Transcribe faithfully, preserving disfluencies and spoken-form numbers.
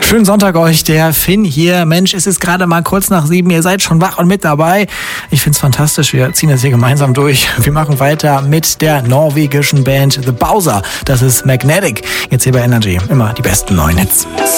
Schönen Sonntag euch, der Finn hier. Mensch, es ist gerade mal kurz nach sieben. Ihr seid schon wach und mit dabei. Ich find's fantastisch. Wir ziehen das hier gemeinsam durch. Wir machen weiter mit der norwegischen Band The Bowser. Das ist Magnetic. Jetzt hier bei Energy. Immer die besten neuen Hits.